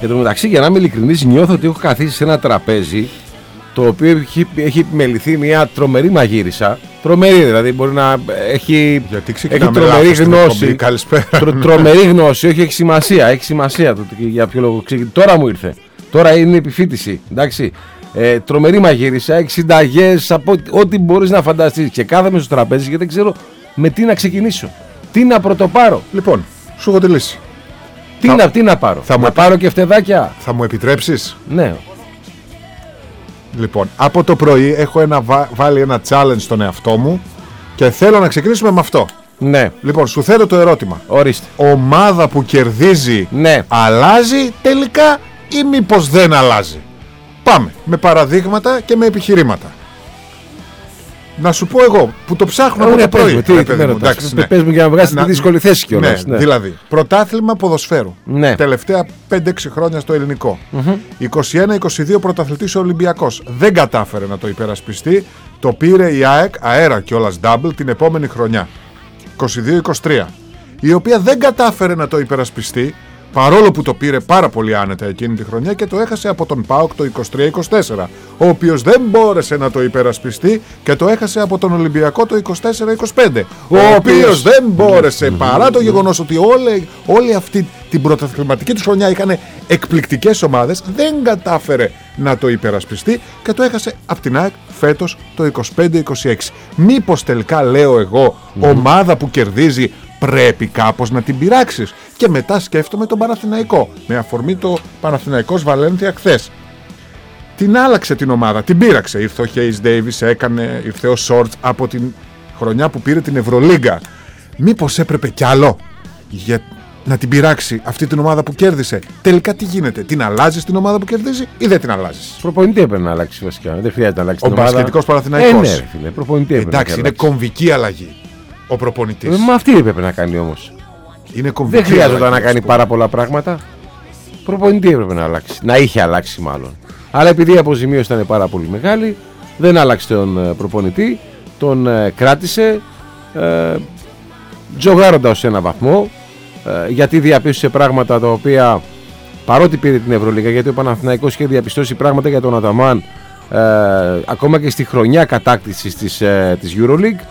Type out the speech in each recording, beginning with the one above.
Εν τω μεταξύ, για να είμαι ειλικρινής, νιώθω ότι έχω καθίσει σε ένα τραπέζι το οποίο έχει επιμεληθεί μια τρομερή μαγείρισα. Τρομερή, δηλαδή μπορεί να έχει τρομερή γνώση. Τρομερή γνώση, όχι, έχει σημασία. Έχει σημασία το για ποιο λόγο. Τώρα μου ήρθε. Τώρα είναι επιφύτηση. Εντάξει. Τρομερή μαγείρισα, έχει συνταγές από ό,τι μπορείς να φανταστείς. Και κάθομαι στο τραπέζι και δεν ξέρω με τι να ξεκινήσω. Τι να πρωτοπάρω. Λοιπόν, σου έχω τη λύση. Τι να πάρω. Να πάρω και φτεδάκια. Θα μου επιτρέψεις? Ναι. Λοιπόν, από το πρωί έχω βάλει ένα challenge στον εαυτό μου και θέλω να ξεκινήσουμε με αυτό. Ναι. Λοιπόν, σου θέτω το ερώτημα. Ορίστε. Ομάδα που κερδίζει, ναι, αλλάζει τελικά ή μήπως δεν αλλάζει? Πάμε με παραδείγματα και με επιχειρήματα. Να σου πω εγώ που το ψάχνω από το πρωί. Πες μου για να βγάλεις τη δύσκολη θέση κιόλας. Ναι. Δηλαδή, πρωτάθλημα ποδοσφαίρου. Ναι. Τελευταία 5-6 χρόνια στο ελληνικό. 21-22 πρωταθλητής ο Ολυμπιακός. Δεν κατάφερε να το υπερασπιστεί. Το πήρε η ΑΕΚ, αέρα κιόλας double, την επόμενη χρονιά. 22-23. Η οποία δεν κατάφερε να το υπερασπιστεί, παρόλο που το πήρε πάρα πολύ άνετα εκείνη τη χρονιά και το έχασε από τον ΠΑΟΚ το 23-24, ο οποίος δεν μπόρεσε να το υπερασπιστεί και το έχασε από τον Ολυμπιακό το 24-25, ο οποίος δεν μπόρεσε, παρά το γεγονός ότι όλη αυτή την πρωταθληματική του χρονιά είχαν εκπληκτικές ομάδες, δεν κατάφερε να το υπερασπιστεί και το έχασε από την ΑΕΚ φέτος το 25-26. Μήπως τελικά, λέω εγώ, ομάδα που κερδίζει πρέπει κάπως να την πειράξεις? Και μετά σκέφτομαι τον Παναθηναϊκό, με αφορμή το Παναθηναϊκός Βαλένθια χθες. Την άλλαξε την ομάδα, την πείραξε. Ήρθε ο Hayes Davis, ήρθε ο Σόρτς από την χρονιά που πήρε την Ευρωλίγκα. Μήπως έπρεπε κι άλλο για να την πειράξει αυτή την ομάδα που κέρδισε? Τελικά τι γίνεται? Την αλλάζεις την ομάδα που κερδίζει ή δεν την αλλάζεις? Προπονητή έπρεπε να αλλάξει βασικά. Δεν χρειάζεται να αλλάξει την ομάδα. Ο μπασκετικός Παναθηναϊκός. Ναι, φίλε, προπονητή έπρεπε. Εντάξει, είναι κομβική αλλαγή ο προπονητής. Μα αυτή έπρεπε να κάνει όμως. Δεν χρειάζεται να κάνει πάρα πολλά πράγματα. Προπονητή έπρεπε να αλλάξει. Να είχε αλλάξει μάλλον. Αλλά επειδή η αποζημίωση ήταν πάρα πολύ μεγάλη, δεν άλλαξε τον προπονητή. Τον κράτησε τζογάροντας σε ένα βαθμό, γιατί διαπίστωσε πράγματα τα οποία, παρότι πήρε την Ευρωλίγα, γιατί ο Παναθηναϊκός είχε διαπιστώσει πράγματα για τον Αταμάν ακόμα και στη χρονιά κατάκτησης της EuroLeague,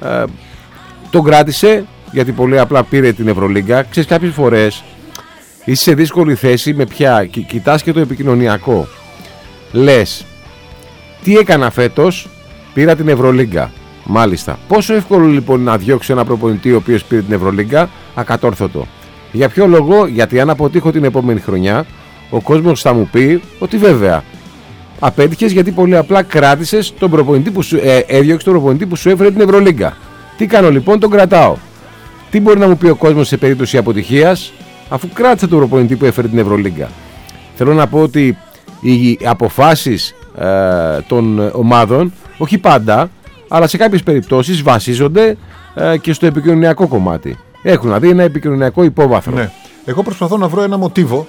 τον κράτησε γιατί πολύ απλά πήρε την Ευρωλίγκα. Ξέρεις, κάποιες φορές είσαι σε δύσκολη θέση με πια κοιτάς και το επικοινωνιακό. Λες, τι έκανα φέτος? Πήρα την Ευρωλίγκα. Μάλιστα. Πόσο εύκολο λοιπόν να διώξω ένα προπονητή ο οποίος πήρε την Ευρωλίγκα? Ακατόρθωτο. Για ποιο λόγο? Γιατί αν αποτύχω την επόμενη χρονιά, ο κόσμος θα μου πει ότι βέβαια απέτυχες γιατί πολύ απλά κράτησες τον προπονητή που έδιωξε τον προπονητή που σου έφερε την Ευρωλίγκα. Τι κάνω λοιπόν? Τον κρατάω. Τι μπορεί να μου πει ο κόσμος σε περίπτωση αποτυχίας, αφού κράτησε τον προπονητή που έφερε την Ευρωλίγκα? Θέλω να πω ότι οι αποφάσεις των ομάδων, όχι πάντα, αλλά σε κάποιες περιπτώσεις βασίζονται και στο επικοινωνιακό κομμάτι. Έχουν δηλαδή ένα επικοινωνιακό υπόβαθρο. Ναι. Εγώ προσπαθώ να βρω ένα μοτίβο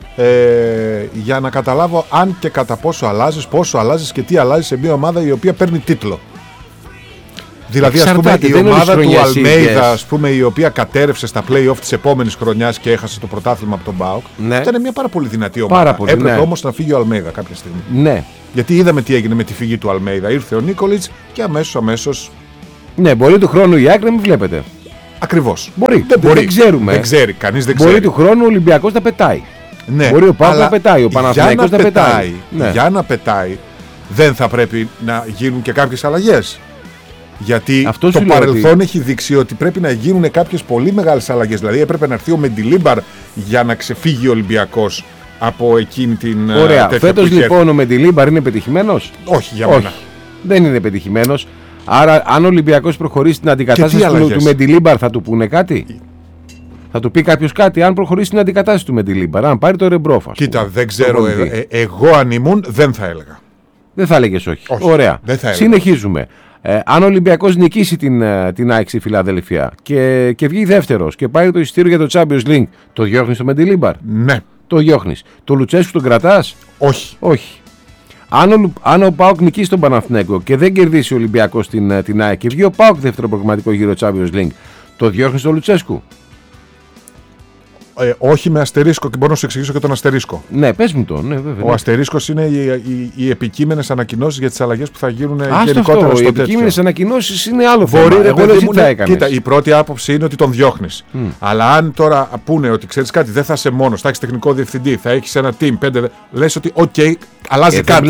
για να καταλάβω αν και κατά πόσο αλλάζεις και τι αλλάζεις σε μια ομάδα η οποία παίρνει τίτλο. Δηλαδή, ας πούμε, η ομάδα του Αλμέιδα, ας πούμε, η οποία κατέρευσε στα play-off της επόμενης χρονιάς και έχασε το πρωτάθλημα από τον ΠΑΟΚ, ναι, ήταν μια πάρα πολύ δυνατή ομάδα. Έπρεπε όμως να φύγει ο Αλμέιδα κάποια στιγμή. Ναι. Γιατί είδαμε τι έγινε με τη φυγή του Αλμέιδα. Ήρθε ο Νίκολιτς και αμέσως. Ναι, μπορεί του χρόνου η ΑΕΚ να μην βλέπετε. Ακριβώς. Μπορεί. Δεν ξέρουμε. Δεν ξέρει. Κανείς δεν ξέρει. Μπορεί του χρόνου ο Ολυμπιακός να πετάει. Ναι. Μπορεί ο ΠΑΟΚ να πετάει. Ο Παναθηναϊκός να πετάει. Ναι. Για να πετάει, δεν θα πρέπει να γίνουν και κάποιες αλλαγές? Γιατί το παρελθόν έχει δείξει ότι πρέπει να γίνουν κάποιες πολύ μεγάλες αλλαγές. Δηλαδή έπρεπε να έρθει ο Μεντιλίμπαρ για να ξεφύγει ο Ολυμπιακός από εκείνη την. Ωραία. Φέτος λοιπόν ο Μεντιλίμπαρ είναι πετυχημένος? Όχι, για μένα. Δεν είναι πετυχημένος. Άρα, αν ο Ολυμπιακός προχωρήσει την αντικατάσταση του Μεντιλίμπαρ, θα του πούνε κάτι? Θα του πει κάποιος κάτι? Αν προχωρήσει την αντικατάσταση του Μεντιλίμπαρ, αν πάρει το Ρεμπρόφ. Κοίτα, δεν ξέρω. Εγώ αν ήμουν, δεν θα έλεγα. Δεν θα έλεγες όχι. Ωραία. Συνεχίζουμε. Αν ο Ολυμπιακός νικήσει την ΑΕΚ στη Φιλαδέλφια και βγει δεύτερος και πάρει το εισιτήριο για το Champions League, το διώχνεις το Μεντιλίμπαρ? Ναι. Το διώχνεις. Το Λουτσέσκου τον κρατάς? Όχι. Αν ο ΠΑΟΚ νικήσει τον Παναθηναϊκό και δεν κερδίσει ο Ολυμπιακός την ΑΕΚ και βγει ο ΠΑΟΚ δεύτερο προγραμματικό γύρο Champions League, το διώχνεις το Λουτσέσκου? Όχι με αστερίσκο, και μπορώ να σου εξηγήσω και τον αστερίσκο. Ναι, πες μου το. Ναι, βέβαια. Ο αστερίσκος είναι οι επικείμενες ανακοινώσεις για τις αλλαγές που θα γίνουν γενικότερα αυτό, στο τέτοιο. οι επικείμενες ανακοινώσεις είναι άλλο θέμα. Εγώ δεν τι θα έκανες. Κοίτα, η πρώτη άποψη είναι ότι τον διώχνεις. Αλλά αν τώρα πούνε ότι ξέρεις κάτι, δεν θα είσαι μόνος, θα έχεις τεχνικό διευθυντή, θα έχεις ένα team 5, λες ότι αλλάζει κάτι.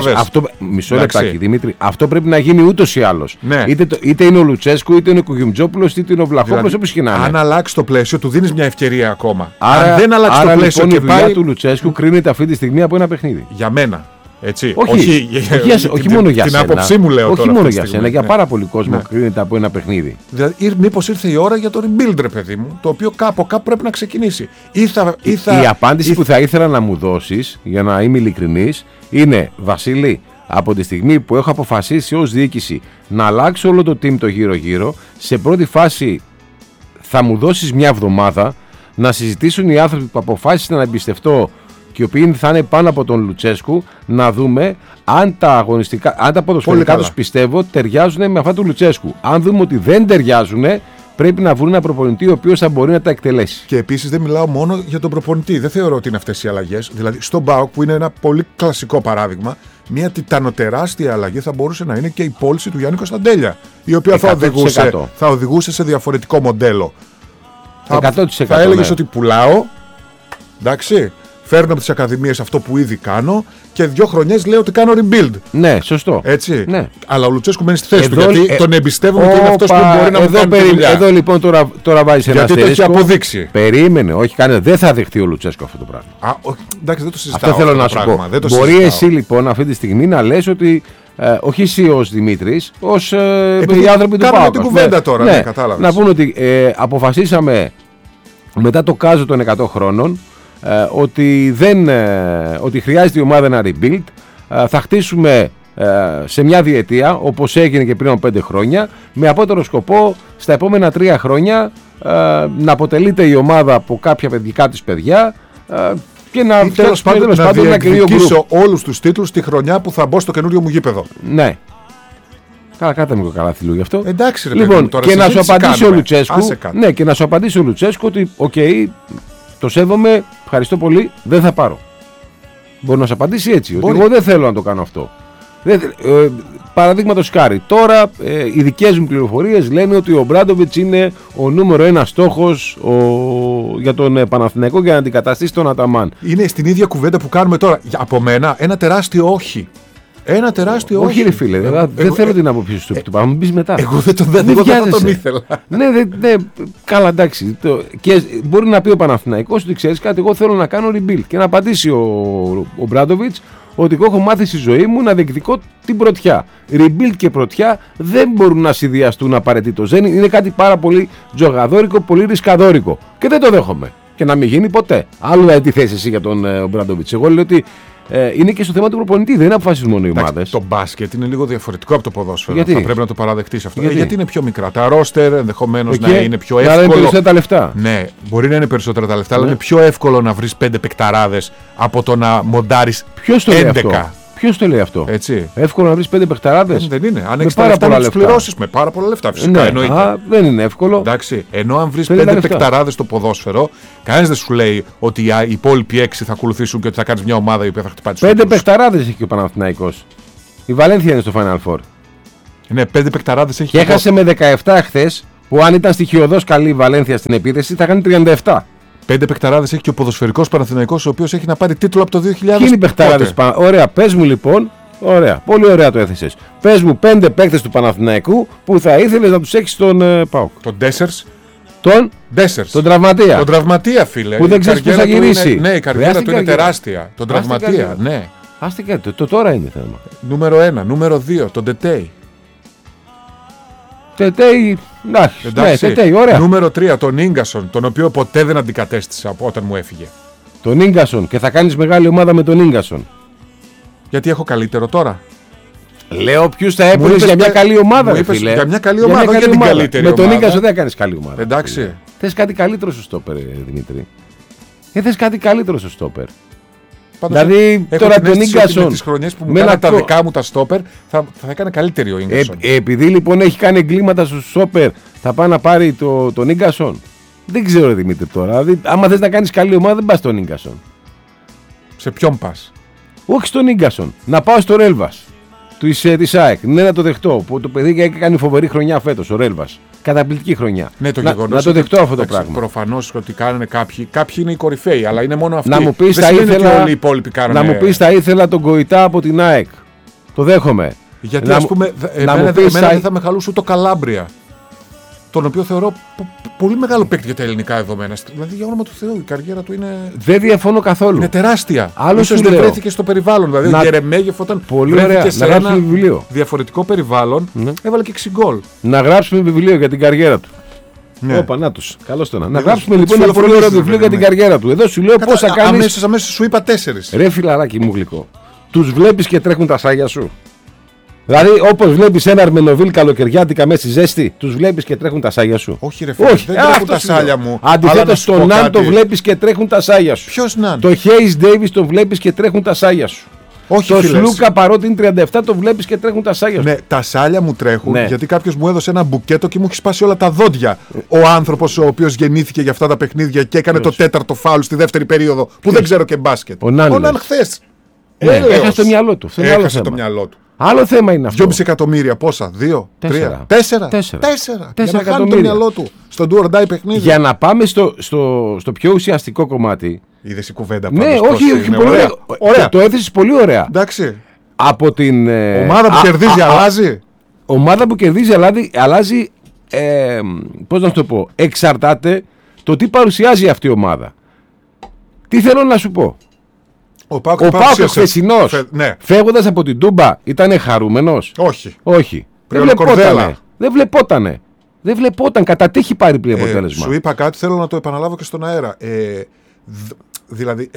Μισό λεπτάκι, Δημήτρη. Αυτό πρέπει να γίνει ούτως ή άλλως. Ναι. Είτε είναι ο Λουτσέσκου, είτε είναι ο Κουγιουμτζόπουλος, είτε είναι ο Βλαχόπουλος, όπως και να είναι. Αν αλλάξει το πλαίσιο, του δίνεις μια ευκαιρία ακόμα. Άρα, αν δεν αλλάξει το πλαίσιο λοιπόν, και η δουλειά του Λουτσέσκου κρίνεται αυτή τη στιγμή από ένα παιχνίδι. Για μένα. Έτσι. Όχι μόνο για σένα. Την άποψή μου λέω. Όχι μόνο για σένα, για πάρα πολύ κόσμο κρίνεται από ένα παιχνίδι. Δηλαδή, μήπως ήρθε η ώρα για το rebuild, ρε παιδί μου, το οποίο κάπου πρέπει να ξεκινήσει. Η απάντηση που θα ήθελα να μου δώσεις, για να είμαι ειλικρινής, είναι, Βασίλη, από τη στιγμή που έχω αποφασίσει ως διοίκηση να αλλάξω όλο το team το γύρω-γύρω, σε πρώτη φάση θα μου δώσεις μια εβδομάδα να συζητήσουν οι άνθρωποι που αποφάσισαν να εμπιστευτώ και οι οποίοι θα είναι πάνω από τον Λουτσέσκου, να δούμε αν τα ποδοσφαιρικά τους πιστεύω ταιριάζουν με αυτά του Λουτσέσκου. Αν δούμε ότι δεν ταιριάζουν, πρέπει να βρουν ένα προπονητή ο οποίος θα μπορεί να τα εκτελέσει. Και επίσης δεν μιλάω μόνο για τον προπονητή. Δεν θεωρώ ότι είναι αυτές οι αλλαγές. Δηλαδή, στον ΠΑΟΚ, που είναι ένα πολύ κλασικό παράδειγμα, μια τιτανοτεράστια αλλαγή θα μπορούσε να είναι και η πώληση του Γιάννη Κωνσταντέλια, η οποία θα οδηγούσε σε διαφορετικό μοντέλο. 100%. Θα έλεγες ότι πουλάω, εντάξει, φέρνω από τις ακαδημίες αυτό που ήδη κάνω και 2 χρονιές λέω ότι κάνω rebuild. Ναι, σωστό. Έτσι. Ναι. Αλλά ο Λουτσέσκου μένει στη θέση του, γιατί τον εμπιστεύομαι ότι είναι αυτός που μπορεί να μου κάνει τη δουλειά. Εδώ λοιπόν τώρα βάζεις ένα αστερίσκο. Γιατί το έχει αποδείξει. Περίμενε, όχι κανένα. Δεν θα δεχτεί ο Λουτσέσκο αυτό το πράγμα. Εντάξει, δεν το συζητάω. Αυτό θέλω να σου πω. Μπορεί εσύ λοιπόν αυτή τη στιγμή να λες ότι όχι εσύ ως Δημήτρης, ως οι άνθρωποι του ΠΑΟΚ. Κάνουμε την κουβέντα τώρα, ναι, κατάλαβες. Να πούνε ότι αποφασίσαμε μετά το κάζο των 100 χρόνων ότι χρειάζεται η ομάδα ένα rebuild. Θα χτίσουμε σε μια διετία, όπως έγινε και πριν από 5 χρόνια, με απότερο σκοπό στα επόμενα 3 χρόνια να αποτελείται η ομάδα από κάποια παιδικά της παιδιά και να τέλος πάντων να διεκδικήσω όλους τους τίτλους τη χρονιά που θα μπω στο καινούριο μου γήπεδο. Ναι. Κάτα με το καλά θηλού γι' αυτό. Εντάξει, ρε λοιπόν, παιδί μου, τώρα και να σου απαντήσει ο Λουτσέσκου. Ναι, και να σου απαντήσει ο Λουτσέσκου ότι το σέβομαι, ευχαριστώ πολύ, δεν θα πάρω. Μπορεί να σου απαντήσει έτσι, ότι εγώ δεν θέλω να το κάνω αυτό. Παραδείγματος χάρη, τώρα οι δικές μου πληροφορίες λένε ότι ο Μπράντοβιτς είναι ο νούμερο 1 στόχος για τον Παναθηναϊκό για να αντικαταστήσει τον Αταμάν. Είναι στην ίδια κουβέντα που κάνουμε τώρα. Από μένα ένα τεράστιο όχι. Ένα τεράστιο όχι. Όχι, ρε φίλε, δεν θέλω την άποψη σου του. Μου πει μετά. Εγώ δεν τον ήθελα. Ναι, καλά, εντάξει. Και μπορεί να πει ο Παναθηναϊκός ότι ξέρεις κάτι, εγώ θέλω να κάνω rebuild. Και να απαντήσει ο Μπράντοβιτς ότι εγώ έχω μάθει στη ζωή μου να διεκδικώ την πρωτιά. Rebuild και πρωτιά δεν μπορούν να συνδυαστούν απαραίτητος. Είναι κάτι πάρα πολύ τζογαδόρικο, πολύ ρισκαδόρικο. Και δεν το δέχομαι. Και να μην γίνει ποτέ. Άλλο τι θέση εσύ για τον Μπράντοβιτς. Εγώ λέω ότι είναι και στο θέμα του προπονητή, δεν είναι αποφασίζουν μόνο οι ομάδες. Το μπάσκετ είναι λίγο διαφορετικό από το ποδόσφαιρο. Γιατί? Θα πρέπει να το παραδεχτείς αυτό. Γιατί είναι πιο μικρά. Τα ρόστερ ενδεχομένως να είναι πιο εύκολο. Να είναι περισσότερα τα λεφτά. Ναι, μπορεί να είναι περισσότερα τα λεφτά, αλλά είναι πιο εύκολο να βρεις 5 παικταράδες από το να μοντάρεις 11. Ποιος το λέει αυτό? Έτσι. Εύκολο να βρεις 5 παιχταράδες. Δεν είναι. Αν έχεις τα λεφτά να τους πληρώσεις με πάρα πολλά λεφτά. Φυσικά εννοείται. Δεν είναι εύκολο. Εντάξει. Ενώ αν βρεις 5 παιχταράδες στο ποδόσφαιρο, κανένας δεν σου λέει ότι οι υπόλοιποι 6 θα ακολουθήσουν και ότι θα κάνεις μια ομάδα η οποία θα χτυπάει τους 5 παιχταράδες έχει και ο Παναθηναϊκός. Η Βαλένθια είναι στο Final Four. Ναι, 5 παιχταράδες έχει. Και έχασε με 17 χθες, που αν ήταν στοιχειωδώς καλή η Βαλένθια στην επίθεση θα κάνει 37. 5 παικταράδες έχει και ο ποδοσφαιρικός Παναθηναϊκός, ο οποίος έχει να πάρει τίτλο από το 2000. Ποιοι είναι οι παικταράδες? Ωραία, πες μου λοιπόν. Ωραία, πολύ ωραία το έθεσες. Πες μου 5 παίκτες του Παναθηναϊκού που θα ήθελες να τους έχεις στον ΠΑΟΚ. Τον Ντέσσερς. Τον τραυματία. Τον τραυματία, φίλε. Που δεν ξέρεις πώς θα γυρίσει. Ναι, η καριέρα του είναι τεράστια. Τον τραυματία, ναι. Άστε και το τώρα είναι θέμα. Νούμερο 1, νούμερο 2, τον Τετέι. Τετέι, Τετέι, ωραία. Νούμερο 3, τον Ίγκασον, τον οποίο ποτέ δεν αντικατέστησα όταν μου έφυγε. Τον Ίγκασον, και θα κάνεις μεγάλη ομάδα με τον Ίγκασον. Γιατί έχω καλύτερο τώρα. Λέω ποιους θα έπαιρνες για μια καλή ομάδα, ρε φίλε. Για μια καλή ομάδα, για την καλύτερη ομάδα. Με τον Ίγκασον δεν θα κάνεις καλή ομάδα. Εντάξει. Θες κάτι καλύτερο στο στόπερ, Δημήτρη. Θες κάτι καλύτερο στο στόπερ. Πάντως, δηλαδή τώρα τον Ίγκασον. Με τις χρονιές που μου κάνανε τα δικά μου τα στόπερ θα έκανε καλύτερη ο Ίγκασον. Επειδή λοιπόν έχει κάνει εγκλήματα στο στόπερ, θα πάει να πάρει τον Ίγκασον. Δεν ξέρω, Δημήτρη, τώρα. Δηλαδή, άμα θες να κάνεις καλή ομάδα, δεν πας στον Ίγκασον. Σε ποιον πας? Όχι στον Ίγκασον. Να πάω στο Ρέλβας της ΑΕΚ. Ναι, να το δεχτώ. Που το παιδί έχει κάνει φοβερή χρονιά φέτος, ο Ρέλβας. Καταπληκτική χρονιά. Ναι, το να το δεχτώ αυτό το πράγμα. Προφανώς ότι κάνουν κάποιοι είναι οι κορυφαίοι, αλλά είναι μόνο αυτοί. Να μου πεις, όλοι οι υπόλοιποι κάνουν. Να μου πεις, θα ήθελα τον Κοϊτά από την ΑΕΚ. Το δέχομαι. Γιατί ας πούμε, εμένα δεν θα με χαλούσε το Καλάμπρια, τον οποίο θεωρώ πολύ μεγάλο παίκτη για τα ελληνικά δεδομένα. Δηλαδή, για όνομα του Θεού, η καριέρα του είναι. Δεν διαφωνώ καθόλου. Είναι τεράστια. Ίσως δεν βρέθηκε στο περιβάλλον. Δηλαδή, ο Γερεμέγεφ όταν βρέθηκε σε ένα διαφορετικό περιβάλλον, έβαλε και 6 γκολ. Να γράψουμε βιβλίο για την καριέρα του. Ναι. Όπα, να τους. Καλώς το να γράψουμε λοιπόν ένα πολύ ωραίο βιβλίο για την καριέρα του. Εδώ σου λέω πώς θα κάνεις. Αμέσως σου είπα 4. Ρε φιλαράκι μου γλυκό. Τους βλέπεις και τρέχουν τα σάγια σου. Δηλαδή, όπως βλέπεις ένα Αρμενοβίλ καλοκαιριάτικα μέσα στη ζέστη, τους βλέπεις και τρέχουν τα σάγια σου. Όχι, ρε φίλε, δεν τρέχουν τα σάγια μου. Αντιθέτως, τον Ναν το βλέπεις και τρέχουν τα σάγια σου. Ποιος Ναν? Το Χέις Ντέιβις τον βλέπεις και τρέχουν τα σάγια σου. Όχι, το Σλούκα παρότι είναι 37 το βλέπεις και τρέχουν τα σάγια σου. Ναι, τα σάλια μου τρέχουν γιατί κάποιος μου έδωσε ένα μπουκέτο και μου έχει σπάσει όλα τα δόντια. Ο άνθρωπος ο οποίος γεννήθηκε για αυτά τα παιχνίδια και έκανε το 4ο φάουλ στη δεύτερη περίοδο που δεν ξέρω και μπάσκετ. Ο Ναν χθες. Έχασε το μυαλό του. Έχασε το μυαλό του. Άλλο θέμα είναι αυτό. 2,5 εκατομμύρια, πόσα, 2, 3, 4 για να κάνει το μυαλό του στο do or die παιχνίδι. Για να πάμε στο πιο ουσιαστικό κομμάτι. Είδες η κουβέντα ναι, όχι, πολύ ωραία. Το έθεσες πολύ ωραία. Εντάξει. Από την ομάδα που κερδίζει αλλάζει. Ομάδα που κερδίζει αλλάζει, πώς να το πω, εξαρτάται το τι παρουσιάζει αυτή η ομάδα. Τι θέλω να σου πω. Ο Πάοκ χθεσινός, φεύγοντας από την Τούμπα, ήταν χαρούμενος? Όχι. Δεν βλεπότανε. Κατά τι έχει πάρει πλήρη αποτέλεσμα. Σου είπα κάτι, θέλω να το επαναλάβω και στον αέρα. Δηλαδή,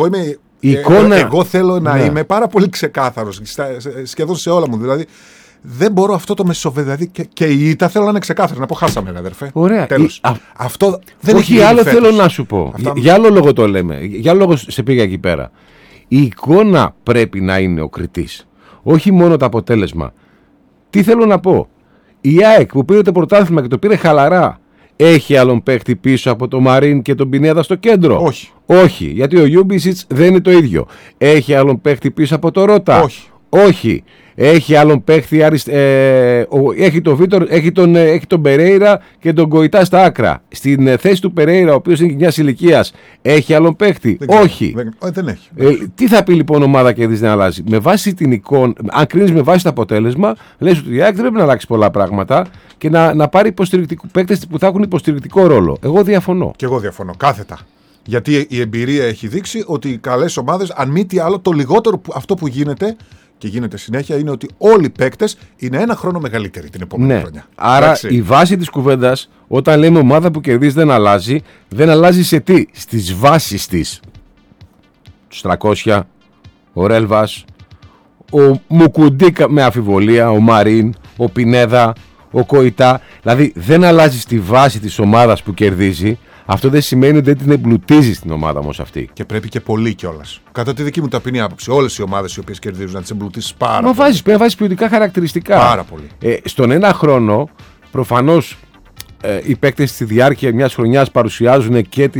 εγώ θέλω να είμαι πάρα πολύ ξεκάθαρος σχεδόν σε όλα μου. Δηλαδή, δεν μπορώ αυτό το μεσοβέδι. Και η ήττα θέλω να είναι ξεκάθαρη. Να πω χάσαμε, αδερφέ. Ωραία. Αυτό δεν έχει. Όχι, άλλο θέλω να σου πω. Για άλλο λόγο το λέμε. Για άλλο λόγο σε πήγα εκεί πέρα. Η εικόνα πρέπει να είναι ο κριτής. Όχι μόνο το αποτέλεσμα. Τι θέλω να πω. Η ΑΕΚ που πήρε το πρωτάθλημα και το πήρε χαλαρά, έχει άλλον παίχτη πίσω από το Μαρίν και τον Πινέδα στο κέντρο? Όχι. Γιατί ο Γιούμπισιτς δεν είναι το ίδιο. Έχει άλλον παίχτη πίσω από το Ρώτα? Όχι. Έχει άλλον παίχτη, έχει τον Βίτορ, έχει τον Περέιρα και τον Κοϊτά στα άκρα. Στην θέση του Περέιρα, ο οποίος είναι κοινιάς ηλικίας, έχει άλλον παίχτη? Όχι. Δεν έχει. Τι θα πει λοιπόν ομάδα και δεν αλλάζει? Με βάση την εικόνα, αν κρίνεις με βάση το αποτέλεσμα, λες ότι η ΑΕΚ δεν πρέπει να αλλάξει πολλά πράγματα και να πάρει παίκτες που θα έχουν υποστηρικτικό ρόλο. Εγώ διαφωνώ. Και εγώ διαφωνώ, κάθετα. Γιατί η εμπειρία έχει δείξει ότι οι καλές ομάδες, αν μη τι άλλο, το λιγότερο αυτό που γίνεται. Και γίνεται συνέχεια είναι ότι όλοι οι παίκτες είναι ένα χρόνο μεγαλύτεροι την επόμενη χρονιά. Άρα εντάξει, η βάση της κουβέντας, όταν λέμε ομάδα που κερδίζει δεν αλλάζει σε τι? Στις βάσεις της. Τους 300, ο Ρέλβας, ο Μουκουντίκα με αμφιβολία, ο Μαρίν, ο Πινέδα, ο Κοϊτά. Δηλαδή δεν αλλάζει στη βάση της ομάδας που κερδίζει. Αυτό δεν σημαίνει ότι δεν την εμπλουτίζει την ομάδα όμως αυτή. Και πρέπει και πολύ κιόλας. Κατά τη δική μου ταπεινή άποψη, όλες οι ομάδες οι οποίες κερδίζουν να τις εμπλουτίσεις πάρα πολύ. Πρέπει να βάζεις ποιοτικά χαρακτηριστικά. Πάρα πολύ. Στον ένα χρόνο, προφανώς οι παίκτες στη διάρκεια μιας χρονιάς παρουσιάζουν και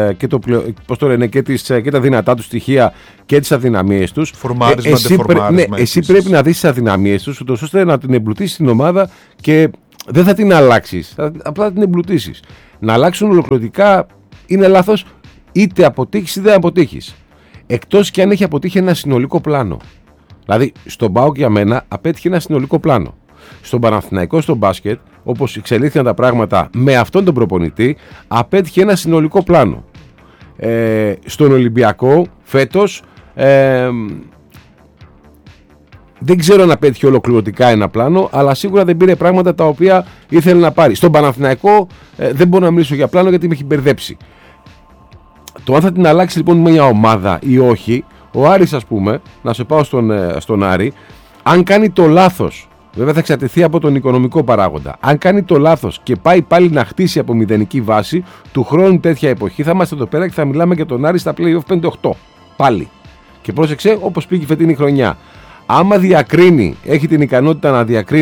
τα δυνατά τους στοιχεία και τις αδυναμίες τους. Εσύ πρέπει να δεις τις αδυναμίες τους, ούτως ώστε να την εμπλουτίσεις την ομάδα και δεν θα την αλλάξεις. Απλά θα την εμπλουτίσεις. Να αλλάξουν ολοκληρωτικά είναι λάθος, είτε αποτύχεις είτε δεν αποτύχεις. Εκτός και αν έχει αποτύχει ένα συνολικό πλάνο. Δηλαδή, στον ΠΑΟΚ για μένα απέτυχε ένα συνολικό πλάνο. Στον Παναθηναϊκό, στο μπάσκετ, όπως εξελίχθηκαν τα πράγματα με αυτόν τον προπονητή, απέτυχε ένα συνολικό πλάνο. Στον Ολυμπιακό, φέτος, δεν ξέρω αν απέτυχε ολοκληρωτικά ένα πλάνο, αλλά σίγουρα δεν πήρε πράγματα τα οποία ήθελε να πάρει. Στον Παναθηναϊκό δεν μπορώ να μιλήσω για πλάνο γιατί με έχει μπερδέψει. Το αν θα την αλλάξει λοιπόν μια ομάδα ή όχι, ο Άρης, ας πούμε, να σε πάω στον Άρη, αν κάνει το λάθος, βέβαια θα εξαρτηθεί από τον οικονομικό παράγοντα. Αν κάνει το λάθος και πάει πάλι να χτίσει από μηδενική βάση, του χρόνου τέτοια εποχή θα είμαστε εδώ πέρα και θα μιλάμε για τον Άρη στα play-off 5-8. Πάλι. Και πρόσεξε, όπως πήγε η φετινή χρονιά. Άμα διακρίνει, έχει την ικανότητα να διακρίνει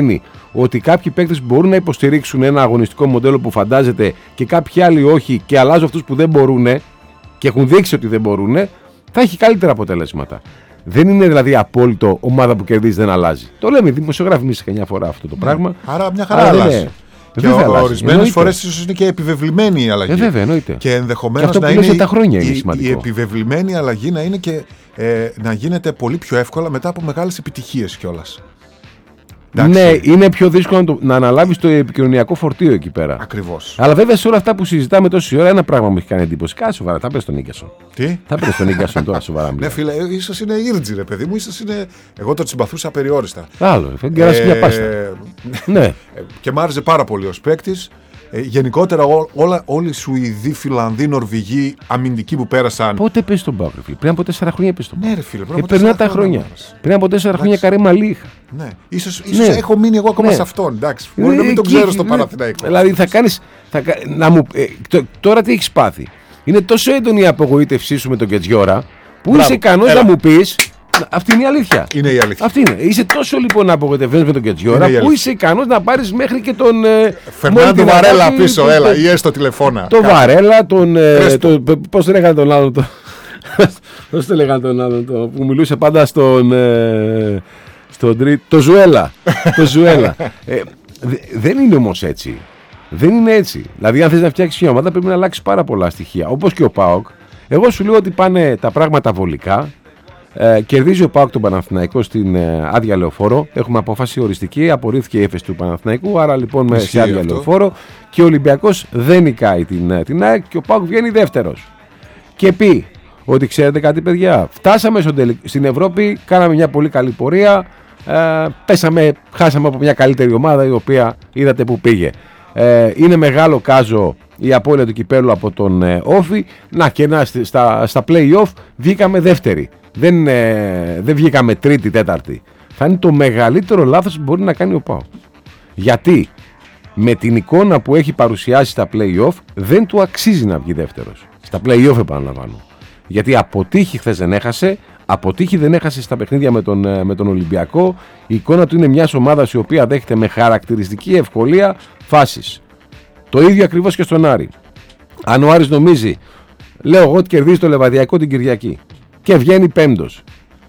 ότι κάποιοι παίκτες μπορούν να υποστηρίξουν ένα αγωνιστικό μοντέλο που φαντάζεται και κάποιοι άλλοι όχι, και αλλάζουν αυτούς που δεν μπορούν και έχουν δείξει ότι δεν μπορούν, θα έχει καλύτερα αποτελέσματα. Δεν είναι δηλαδή απόλυτο ομάδα που κερδίζει δεν αλλάζει. Το λέμε οι δημοσιογράφοι εμείς καμιά φορά αυτό το πράγμα. Άρα μια χαρά αλλάζει. Και ορισμένες φορές ίσως είναι και επιβεβλημένη η αλλαγή. Βέβαια, εννοείται. Και ενδεχομένως να είναι, τα χρόνια είναι η επιβεβλημένη αλλαγή να είναι και να γίνεται πολύ πιο εύκολα μετά από μεγάλες επιτυχίες κιόλας. Ναι, είναι πιο δύσκολο να αναλάβεις το επικοινωνιακό φορτίο εκεί πέρα. Ακριβώς. Αλλά βέβαια σε όλα αυτά που συζητάμε τόση ώρα, ένα πράγμα μου έχει κάνει εντύπωση. Κάσε σοβαρά, θα πες τον Νίκιασον. Τι? Θα πες τον Νίκιασον τώρα σοβαρά. Ναι, φίλε, ίσως είναι ήρτζι, ρε παιδί μου, ίσως είναι. Εγώ το συμπαθούσα απεριόριστα. Άλλο, κεράσει μια πάστα. Ναι. Και μ' άρεσε πάρα πολύ ως παίκτης. Γενικότερα όλοι οι Σουηδοί, Φιλανδοί, Νορβηγοί, αμυντικοί που πέρασαν. Πότε πες τον Πάοκ, φίλε? Πριν από 4 χρόνια πες τον Πάοκ. Ναι, ρε φίλε, πριν από 4 τα χρόνια. Πριν από 4 χρόνια Καρέμ Αλή είχα. Ναι, ίσως έχω μείνει εγώ ακόμα σε αυτόν. Εντάξει, μπορεί να μην το ξέρω στο Παναθηναϊκό. Δηλαδή θα κάνεις. Τώρα τι έχεις πάθει? Είναι τόσο έντονη η απογοήτευσή σου με τον Κετζιόρα που είσαι ικανός να μου πεις. Αυτή είναι η αλήθεια. Είναι η αλήθεια. Αυτή είναι. Είσαι τόσο λοιπόν απογοητευμένος με τον Κετζιόρα που είσαι ικανός να πάρεις μέχρι και τον. Φερνάντο Βαρέλα πίσω, έλα, ή έστω τηλεφώνα. Τον Βαρέλα, τον. Πώς το λέγανε τον άλλον. Πώς το λέγανε τον άλλον που μιλούσε πάντα στον. Το Ζουέλα. Το Ζουέλα. Δεν είναι όμως έτσι. Δεν είναι έτσι. Δηλαδή, αν θες να φτιάξεις μια ομάδα, πρέπει να αλλάξεις πάρα πολλά στοιχεία. Όπως και ο ΠΑΟΚ. Εγώ σου λέω ότι πάνε τα πράγματα βολικά. Κερδίζει ο ΠΑΟΚ τον Παναθηναϊκό στην άδεια λεωφόρο. Έχουμε απόφαση οριστική. Απορρίφθηκε η έφεση του Παναθηναϊκού. Άρα λοιπόν σε άδεια λεωφόρο. Και ο Ολυμπιακός δεν νικάει την ΑΕΚ και ο ΠΑΟΚ βγαίνει δεύτερος. Και πει ότι ξέρετε κάτι, παιδιά, φτάσαμε στην Ευρώπη, κάναμε μια πολύ καλή πορεία. Χάσαμε από μια καλύτερη ομάδα η οποία είδατε που πήγε. Είναι μεγάλο κάζο η απώλεια του κυπέλου από τον Όφη. Στα play-off βγήκαμε δεύτεροι. Δεν βγήκαμε τρίτη, τέταρτη. Θα είναι το μεγαλύτερο λάθος που μπορεί να κάνει ο ΠΑΟΚ. Γιατί με την εικόνα που έχει παρουσιάσει στα play-off δεν του αξίζει να βγει δεύτερος. Στα play-off επαναλαμβάνω. Γιατί αποτύχει χθες δεν έχασε. Αποτύχει δεν έχασε στα παιχνίδια με τον Ολυμπιακό. Η εικόνα του είναι μιας ομάδας η οποία δέχεται με χαρακτηριστική ευκολία φάσεις. Το ίδιο ακριβώς και στον Άρη. Αν ο Άρης νομίζει, λέω εγώ, ότι κερδίζει το Λεβαδιακό την Κυριακή και βγαίνει πέμπτος.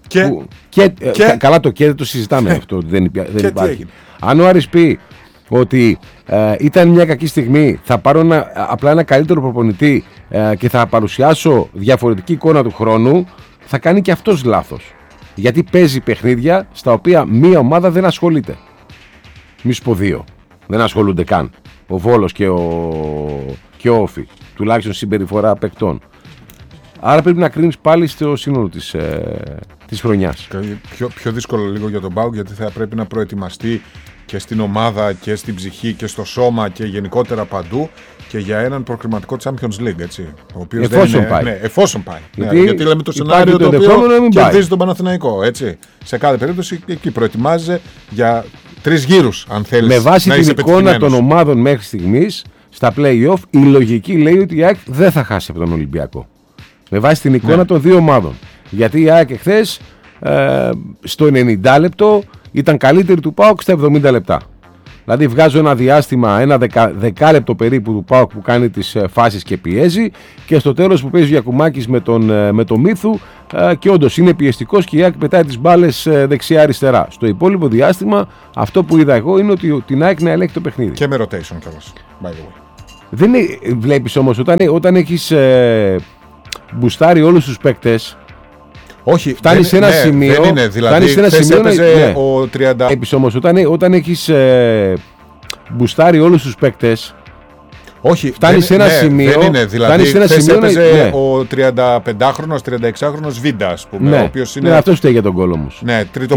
Καλά, το και δεν το συζητάμε αυτό, ότι δεν υπάρχει. Αν ο Άρης πει ότι ήταν μια κακή στιγμή, θα πάρω απλά ένα καλύτερο προπονητή και θα παρουσιάσω διαφορετική εικόνα του χρόνου, θα κάνει και αυτός λάθος. Γιατί παίζει παιχνίδια στα οποία μία ομάδα δεν ασχολείται. Μη σου πω δύο. Δεν ασχολούνται καν. Ο Βόλος και ο Όφη. Τουλάχιστον συμπεριφορά παικτών. Άρα πρέπει να κρίνεις πάλι στο σύνολο της χρονιάς. Πιο δύσκολο λίγο για τον ΠΑΟΚ, γιατί θα πρέπει να προετοιμαστεί και στην ομάδα και στην ψυχή και στο σώμα και γενικότερα παντού και για έναν προκριματικό Champions League, έτσι. Εφόσον πάει. Γιατί λέμε το σενάριο το οποίο κερδίζει τον Παναθηναϊκό, έτσι. Σε κάθε περίπτωση εκεί προετοιμάζεσαι για 3 γύρους, αν θέλεις. Με βάση να την εικόνα των ομάδων μέχρι στιγμής, στα play-off, η λογική λέει ότι η ΑΕΚ δεν θα χάσει από τον Ολυμπιακό. Με βάση την εικόνα των δύο ομάδων. Γιατί η ΑΕΚ εχθές στο 90 λεπτό ήταν καλύτερη του ΠΑΟΚ στα 70 λεπτά. Δηλαδή βγάζω ένα διάστημα, ένα δεκάλεπτο περίπου του ΠΑΟΚ που κάνει τις φάσεις και πιέζει, και στο τέλος που παίζει ο Γιακουμάκης με τον Μίθου και όντως είναι πιεστικός και η ΑΕΚ πετάει τις μπάλες δεξιά-αριστερά. Στο υπόλοιπο διάστημα αυτό που είδα εγώ είναι ότι την ΑΕΚ να ελέγχει το παιχνίδι. Και με rotation κιόλας, by the way. Δεν βλέπεις όμως όταν έχεις μπουστάρει όλους τους παίκτες. Όχι, φτάνει σε ένα σημείο. Δεν είναι, δηλαδή έπαιζε ο 30. Επίσης όμως όταν έχεις μπουστάρει όλους τους παίκτες. Όχι, φτάνει σε ένα σημείο. Δεν είναι, δηλαδή έπαιζε ο 35χρονος, 36χρονος Βίντα, ας πούμε. Ναι, ο οποίος είναι. Αυτό φταίει για τον κόλο όμως. Ναι, τρίτο